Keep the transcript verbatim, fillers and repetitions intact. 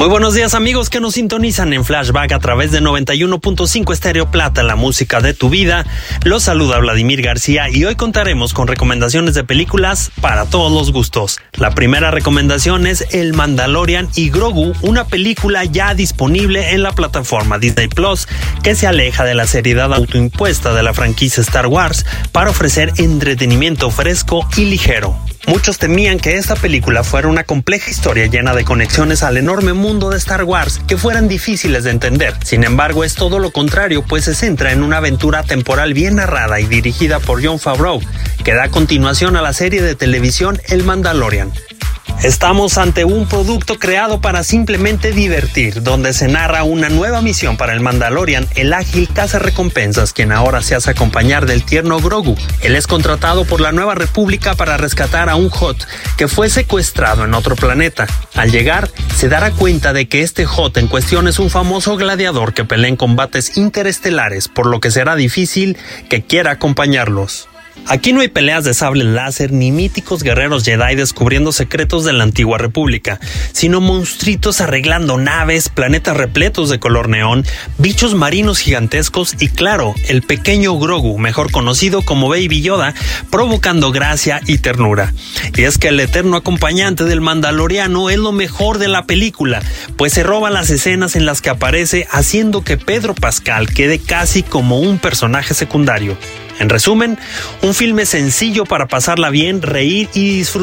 Muy buenos días, amigos que nos sintonizan en Flashback a través de noventa y uno punto cinco Estéreo Plata, la música de tu vida. Los saluda Vladimir García y hoy contaremos con recomendaciones de películas para todos los gustos. La primera recomendación es El Mandalorian y Grogu, una película ya disponible en la plataforma Disney Plus, que se aleja de la seriedad autoimpuesta de la franquicia Star Wars para ofrecer entretenimiento fresco y ligero. Muchos temían que esta película fuera una compleja historia llena de conexiones al enorme mundo de Star Wars que fueran difíciles de entender. Sin embargo, es todo lo contrario, pues se centra en una aventura temporal bien narrada y dirigida por Jon Favreau, que da continuación a la serie de televisión El Mandalorian. Estamos ante un producto creado para simplemente divertir, donde se narra una nueva misión para el Mandalorian, el ágil cazarrecompensas, quien ahora se hace acompañar del tierno Grogu. Él es contratado por la Nueva República para rescatar a un Hutt que fue secuestrado en otro planeta. Al llegar, se dará cuenta de que este Hutt en cuestión es un famoso gladiador que pelea en combates interestelares, por lo que será difícil que quiera acompañarlos. Aquí no hay peleas de sable láser ni míticos guerreros Jedi descubriendo secretos de la antigua república, sino monstruitos arreglando naves, planetas repletos de color neón, bichos marinos gigantescos y claro, el pequeño Grogu, mejor conocido como Baby Yoda, provocando gracia y ternura. Y es que el eterno acompañante del Mandaloriano es lo mejor de la película, pues se roba las escenas en las que aparece, haciendo que Pedro Pascal quede casi como un personaje secundario. En resumen, un filme sencillo para pasarla bien, reír y disfrutar.